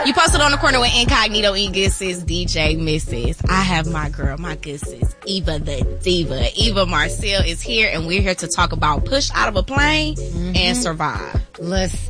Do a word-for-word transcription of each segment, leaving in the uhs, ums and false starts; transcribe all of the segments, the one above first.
You posted on the corner with Incognito E. Good Sis, D J Missus I have my girl, my good sis, Eva the Diva. Eva Marcille is here, and we're here to talk about Push Out of a Plane mm-hmm. and Survive. Listen.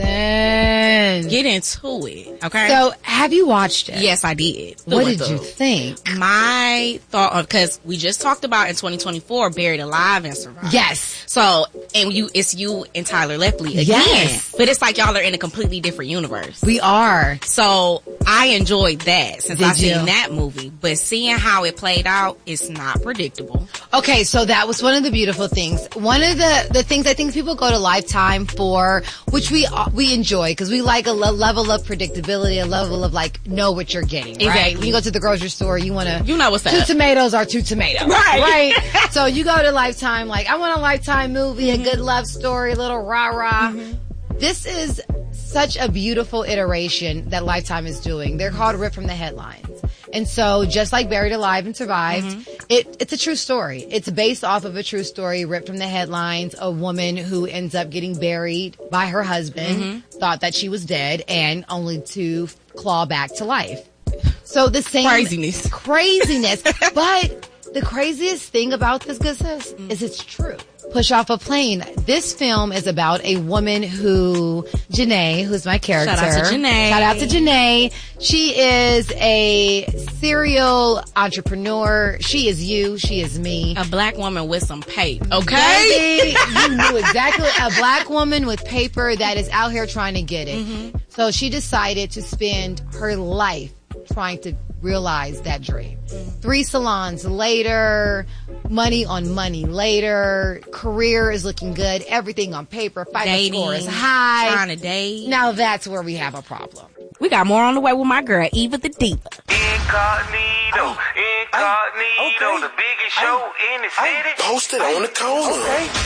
Get into it, okay? So, have you watched it? Yes, I did. What did you think? My thought, because we just talked about in twenty twenty-four, Buried Alive and Survive. Yes. So, and you, it's you and Tyler Lepley again. Yes. But it's like y'all are in a completely different universe. We are. So, I enjoyed that since Did I seen you? that movie. But seeing how it played out, it's not predictable. Okay, so that was one of the beautiful things. One of the, the things I think people go to Lifetime for, which we we enjoy, because we like a le- level of predictability, a level of like, know what you're getting, right? Exactly. When you go to the grocery store, you want to... You know what's Two up. tomatoes are two tomatoes. Right. Right? So you go to Lifetime, like, I want a Lifetime movie, mm-hmm. a good love story, a little rah-rah. Mm-hmm. This is such a beautiful iteration that Lifetime is doing. They're called Ripped from the Headlines. And so, just like Buried Alive and Survived, mm-hmm. it, it's a true story. It's based off of a true story, ripped from the headlines. A woman who ends up getting buried by her husband, mm-hmm. thought that she was dead, and only to claw back to life. So the same craziness, craziness. But the craziest thing about this, good sis, mm-hmm. is it's true. Push Off a Plane. This film is about a woman who, Janae, who's my character. Shout out to Janae. Shout out to Janae. She is a serial entrepreneur. She is you. She is me. A black woman with some paper. Okay? Baby, you knew exactly. A black woman with paper that is out here trying to get it. Mm-hmm. So she decided to spend her life trying to realize that dream. Three salons later, money on money later, career is looking good, everything on paper, FICO score is high. Trying to date. Now that's where we have a problem. We got more on the way with my girl, Eva the Diva. Incognito, incognito, okay. the biggest show in the city. Posted on the corner. Okay.